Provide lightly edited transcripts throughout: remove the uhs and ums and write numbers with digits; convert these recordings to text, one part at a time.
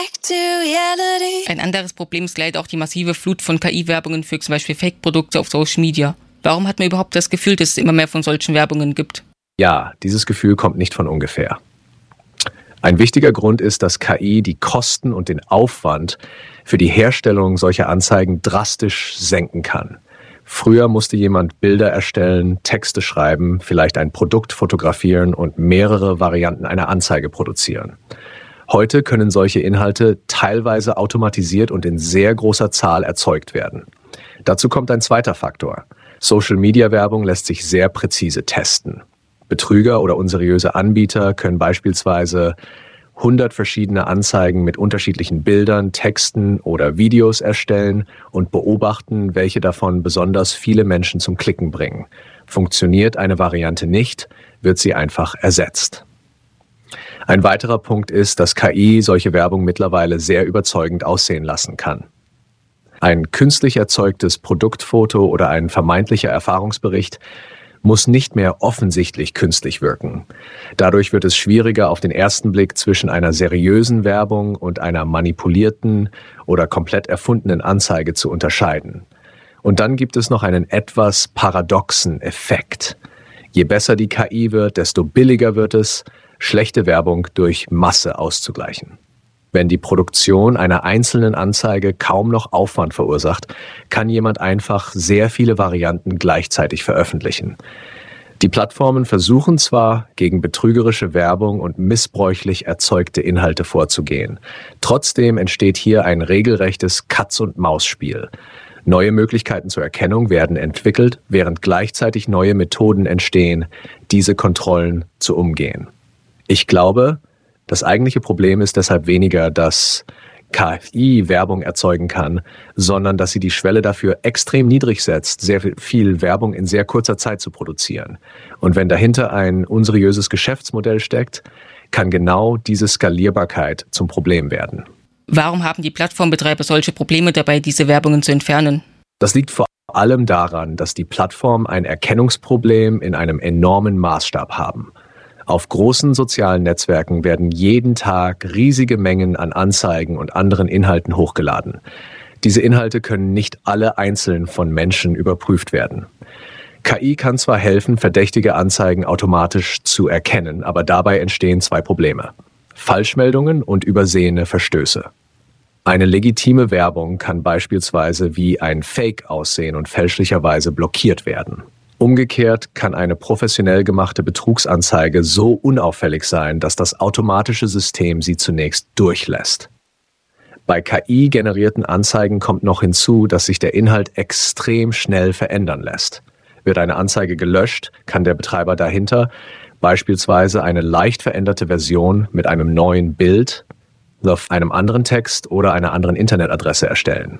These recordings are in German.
Ein anderes Problem ist leider auch die massive Flut von KI-Werbungen für zum Beispiel Fake-Produkte auf Social Media. Warum hat man überhaupt das Gefühl, dass es immer mehr von solchen Werbungen gibt? Ja, dieses Gefühl kommt nicht von ungefähr. Ein wichtiger Grund ist, dass KI die Kosten und den Aufwand für die Herstellung solcher Anzeigen drastisch senken kann. Früher musste jemand Bilder erstellen, Texte schreiben, vielleicht ein Produkt fotografieren und mehrere Varianten einer Anzeige produzieren. Heute können solche Inhalte teilweise automatisiert und in sehr großer Zahl erzeugt werden. Dazu kommt ein zweiter Faktor. Social-Media-Werbung lässt sich sehr präzise testen. Betrüger oder unseriöse Anbieter können beispielsweise 100 verschiedene Anzeigen mit unterschiedlichen Bildern, Texten oder Videos erstellen und beobachten, welche davon besonders viele Menschen zum Klicken bringen. Funktioniert eine Variante nicht, wird sie einfach ersetzt. Ein weiterer Punkt ist, dass KI solche Werbung mittlerweile sehr überzeugend aussehen lassen kann. Ein künstlich erzeugtes Produktfoto oder ein vermeintlicher Erfahrungsbericht muss nicht mehr offensichtlich künstlich wirken. Dadurch wird es schwieriger, auf den ersten Blick zwischen einer seriösen Werbung und einer manipulierten oder komplett erfundenen Anzeige zu unterscheiden. Und dann gibt es noch einen etwas paradoxen Effekt. Je besser die KI wird, desto billiger wird es, schlechte Werbung durch Masse auszugleichen. Wenn die Produktion einer einzelnen Anzeige kaum noch Aufwand verursacht, kann jemand einfach sehr viele Varianten gleichzeitig veröffentlichen. Die Plattformen versuchen zwar, gegen betrügerische Werbung und missbräuchlich erzeugte Inhalte vorzugehen. Trotzdem entsteht hier ein regelrechtes Katz-und-Maus-Spiel. Neue Möglichkeiten zur Erkennung werden entwickelt, während gleichzeitig neue Methoden entstehen, diese Kontrollen zu umgehen. Ich glaube, das eigentliche Problem ist deshalb weniger, dass KI Werbung erzeugen kann, sondern dass sie die Schwelle dafür extrem niedrig setzt, sehr viel Werbung in sehr kurzer Zeit zu produzieren. Und wenn dahinter ein unseriöses Geschäftsmodell steckt, kann genau diese Skalierbarkeit zum Problem werden. Warum haben die Plattformbetreiber solche Probleme dabei, diese Werbungen zu entfernen? Das liegt vor allem daran, dass die Plattformen ein Erkennungsproblem in einem enormen Maßstab haben. Auf großen sozialen Netzwerken werden jeden Tag riesige Mengen an Anzeigen und anderen Inhalten hochgeladen. Diese Inhalte können nicht alle einzeln von Menschen überprüft werden. KI kann zwar helfen, verdächtige Anzeigen automatisch zu erkennen, aber dabei entstehen zwei Probleme: Falschmeldungen und übersehene Verstöße. Eine legitime Werbung kann beispielsweise wie ein Fake aussehen und fälschlicherweise blockiert werden. Umgekehrt kann eine professionell gemachte Betrugsanzeige so unauffällig sein, dass das automatische System sie zunächst durchlässt. Bei KI-generierten Anzeigen kommt noch hinzu, dass sich der Inhalt extrem schnell verändern lässt. Wird eine Anzeige gelöscht, kann der Betreiber dahinter beispielsweise eine leicht veränderte Version mit einem neuen Bild, auf einem anderen Text oder einer anderen Internetadresse erstellen.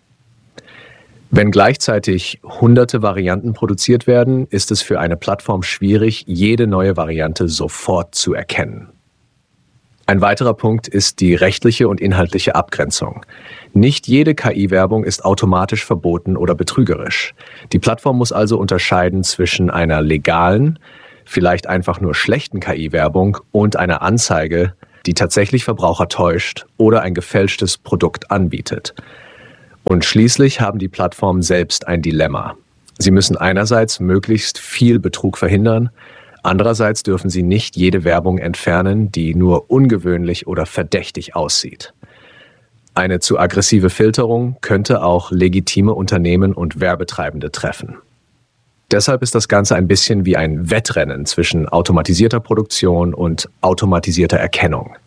Wenn gleichzeitig hunderte Varianten produziert werden, ist es für eine Plattform schwierig, jede neue Variante sofort zu erkennen. Ein weiterer Punkt ist die rechtliche und inhaltliche Abgrenzung. Nicht jede KI-Werbung ist automatisch verboten oder betrügerisch. Die Plattform muss also unterscheiden zwischen einer legalen, vielleicht einfach nur schlechten KI-Werbung und einer Anzeige, die tatsächlich Verbraucher täuscht oder ein gefälschtes Produkt anbietet. Und schließlich haben die Plattformen selbst ein Dilemma. Sie müssen einerseits möglichst viel Betrug verhindern, andererseits dürfen sie nicht jede Werbung entfernen, die nur ungewöhnlich oder verdächtig aussieht. Eine zu aggressive Filterung könnte auch legitime Unternehmen und Werbetreibende treffen. Deshalb ist das Ganze ein bisschen wie ein Wettrennen zwischen automatisierter Produktion und automatisierter Erkennung.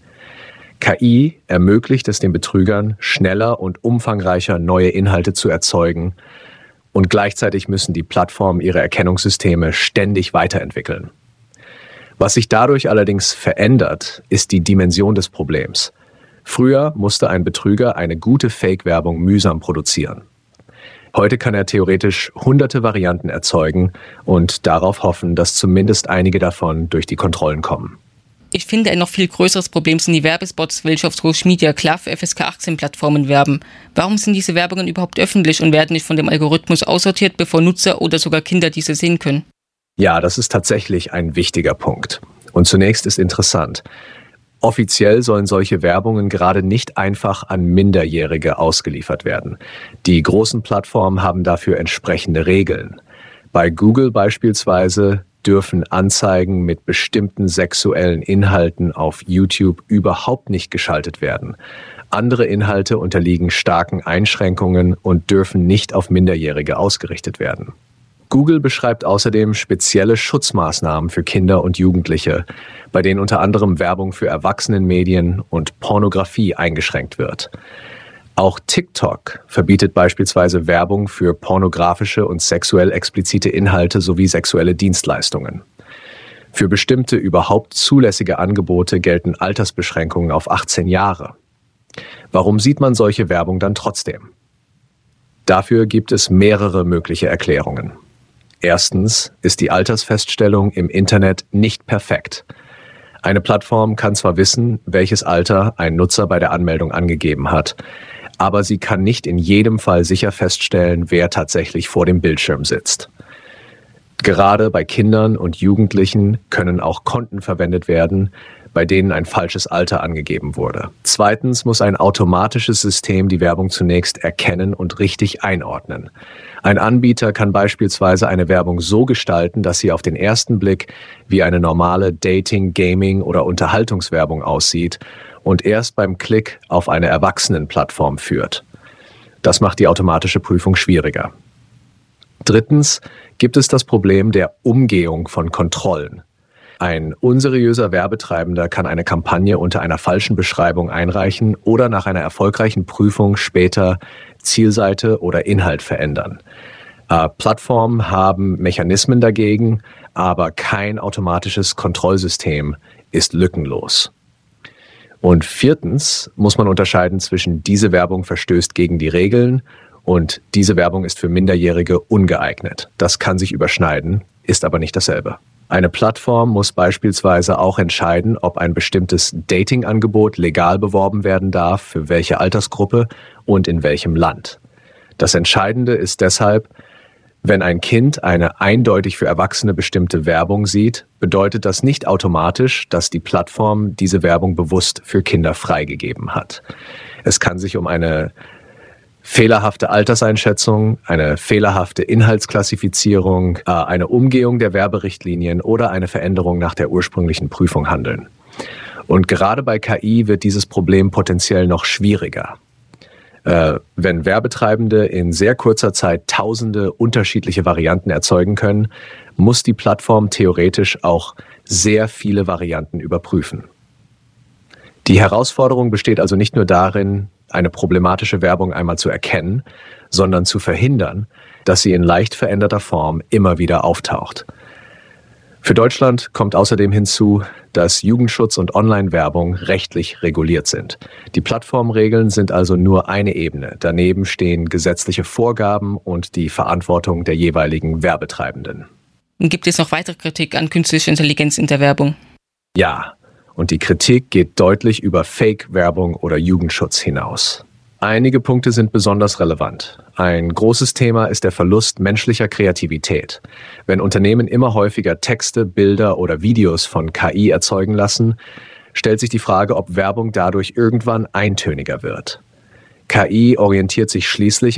KI ermöglicht es den Betrügern, schneller und umfangreicher neue Inhalte zu erzeugen, und gleichzeitig müssen die Plattformen ihre Erkennungssysteme ständig weiterentwickeln. Was sich dadurch allerdings verändert, ist die Dimension des Problems. Früher musste ein Betrüger eine gute Fake-Werbung mühsam produzieren. Heute kann er theoretisch hunderte Varianten erzeugen und darauf hoffen, dass zumindest einige davon durch die Kontrollen kommen. Ich finde, ein noch viel größeres Problem sind die Werbespots, welche auf Social Media klar für FSK 18 Plattformen werben. Warum sind diese Werbungen überhaupt öffentlich und werden nicht von dem Algorithmus aussortiert, bevor Nutzer oder sogar Kinder diese sehen können? Ja, das ist tatsächlich ein wichtiger Punkt. Und zunächst ist interessant: Offiziell sollen solche Werbungen gerade nicht einfach an Minderjährige ausgeliefert werden. Die großen Plattformen haben dafür entsprechende Regeln. Bei Google beispielsweise dürfen Anzeigen mit bestimmten sexuellen Inhalten auf YouTube überhaupt nicht geschaltet werden. Andere Inhalte unterliegen starken Einschränkungen und dürfen nicht auf Minderjährige ausgerichtet werden. Google beschreibt außerdem spezielle Schutzmaßnahmen für Kinder und Jugendliche, bei denen unter anderem Werbung für Erwachsenenmedien und Pornografie eingeschränkt wird. Auch TikTok verbietet beispielsweise Werbung für pornografische und sexuell explizite Inhalte sowie sexuelle Dienstleistungen. Für bestimmte überhaupt zulässige Angebote gelten Altersbeschränkungen auf 18 Jahre. Warum sieht man solche Werbung dann trotzdem? Dafür gibt es mehrere mögliche Erklärungen. Erstens ist die Altersfeststellung im Internet nicht perfekt. Eine Plattform kann zwar wissen, welches Alter ein Nutzer bei der Anmeldung angegeben hat, aber sie kann nicht in jedem Fall sicher feststellen, wer tatsächlich vor dem Bildschirm sitzt. Gerade bei Kindern und Jugendlichen können auch Konten verwendet werden, bei denen ein falsches Alter angegeben wurde. Zweitens muss ein automatisches System die Werbung zunächst erkennen und richtig einordnen. Ein Anbieter kann beispielsweise eine Werbung so gestalten, dass sie auf den ersten Blick wie eine normale Dating-, Gaming- oder Unterhaltungswerbung aussieht und erst beim Klick auf eine Erwachsenenplattform führt. Das macht die automatische Prüfung schwieriger. Drittens gibt es das Problem der Umgehung von Kontrollen. Ein unseriöser Werbetreibender kann eine Kampagne unter einer falschen Beschreibung einreichen oder nach einer erfolgreichen Prüfung später Zielseite oder Inhalt verändern. Plattformen haben Mechanismen dagegen, aber kein automatisches Kontrollsystem ist lückenlos. Und viertens muss man unterscheiden zwischen diese Werbung verstößt gegen die Regeln und diese Werbung ist für Minderjährige ungeeignet. Das kann sich überschneiden, ist aber nicht dasselbe. Eine Plattform muss beispielsweise auch entscheiden, ob ein bestimmtes Dating-Angebot legal beworben werden darf, für welche Altersgruppe und in welchem Land. Das Entscheidende ist deshalb, wenn ein Kind eine eindeutig für Erwachsene bestimmte Werbung sieht, bedeutet das nicht automatisch, dass die Plattform diese Werbung bewusst für Kinder freigegeben hat. Es kann sich um eine fehlerhafte Alterseinschätzung, eine fehlerhafte Inhaltsklassifizierung, eine Umgehung der Werberichtlinien oder eine Veränderung nach der ursprünglichen Prüfung handeln. Und gerade bei KI wird dieses Problem potenziell noch schwieriger. Wenn Werbetreibende in sehr kurzer Zeit tausende unterschiedliche Varianten erzeugen können, muss die Plattform theoretisch auch sehr viele Varianten überprüfen. Die Herausforderung besteht also nicht nur darin, eine problematische Werbung einmal zu erkennen, sondern zu verhindern, dass sie in leicht veränderter Form immer wieder auftaucht. Für Deutschland kommt außerdem hinzu, dass Jugendschutz und Online-Werbung rechtlich reguliert sind. Die Plattformregeln sind also nur eine Ebene. Daneben stehen gesetzliche Vorgaben und die Verantwortung der jeweiligen Werbetreibenden. Gibt es noch weitere Kritik an künstlicher Intelligenz in der Werbung? Ja. Und die Kritik geht deutlich über Fake-Werbung oder Jugendschutz hinaus. Einige Punkte sind besonders relevant. Ein großes Thema ist der Verlust menschlicher Kreativität. Wenn Unternehmen immer häufiger Texte, Bilder oder Videos von KI erzeugen lassen, stellt sich die Frage, ob Werbung dadurch irgendwann eintöniger wird. KI orientiert sich schließlich